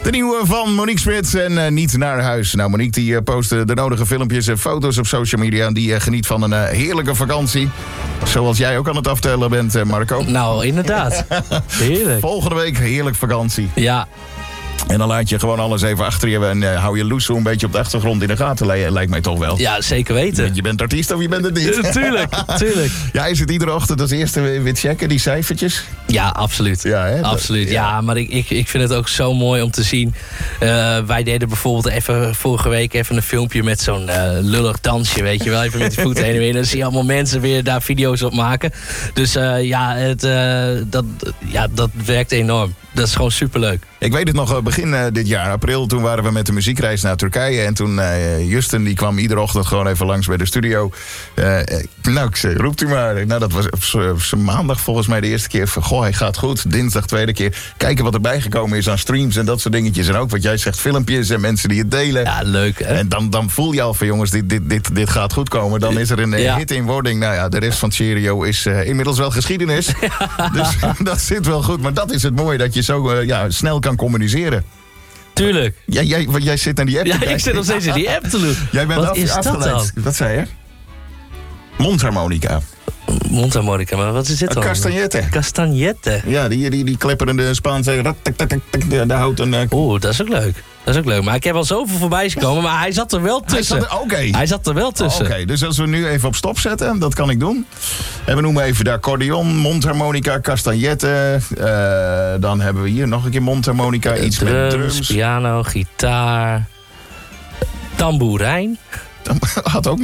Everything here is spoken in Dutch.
De nieuwe van Monique Smit en Niet naar huis. Nou, Monique die postte de nodige filmpjes en foto's op social media. En die geniet van een heerlijke vakantie. Zoals jij ook aan het aftellen bent, Marco. Nou, inderdaad. Heerlijk. Volgende week heerlijk vakantie. Ja. En dan laat je gewoon alles even achter je en hou je Loesoe een beetje op de achtergrond in de gaten. Lijkt mij toch wel. Ja, zeker weten. Je bent artiest of je bent het niet. Tuurlijk. Ja, is het iedere ochtend als eerste weer checken, die cijfertjes? Ja, absoluut. Ja, hè? Absoluut. Ja, maar ik vind het ook zo mooi om te zien. Wij deden bijvoorbeeld vorige week even een filmpje met zo'n lullig dansje, weet je wel. Even met die voeten heen en weer. En dan zie je allemaal mensen weer daar video's op maken. Dus dat werkt enorm. Dat is gewoon superleuk. Ik weet het nog, begin dit jaar, april, toen waren we met de muziekreis naar Turkije. En toen Justin, die kwam iedere ochtend gewoon even langs bij de studio. Ik zei, roept u maar. Nou, dat was maandag volgens mij de eerste keer. Goh, hij gaat goed. Dinsdag tweede keer. Kijken wat erbij gekomen is aan streams en dat soort dingetjes. En ook wat jij zegt, filmpjes en mensen die het delen. Ja, leuk hè. En dan voel je al van jongens, dit gaat goed komen. Dan is er een hit in wording. Nou ja, de rest van Cheerio is inmiddels wel geschiedenis. Ja. Dus dat zit wel goed. Maar dat is het mooie, dat je zo snel kan communiceren. Tuurlijk. Jij zit naar die app te kijken. Ik zit nog steeds in die app te doen. Jij bent wat is dat dan? Wat zei je? Mondharmonica. Mondharmonica, maar wat is dit dan? Castagnette. Ja, die klepperende Spaanse... Daar houdt een... Oeh, dat is ook leuk. Dat is ook leuk. Maar ik heb al zoveel voorbij gekomen, maar hij zat er wel tussen. Hij zat er wel tussen. Oké, dus als we nu even op stop zetten, dat kan ik doen. En we noemen even de accordeon, mondharmonica, castagnette. Dan hebben we hier nog een keer mondharmonica, iets met drums. Piano, gitaar, tamboerijn. Had ook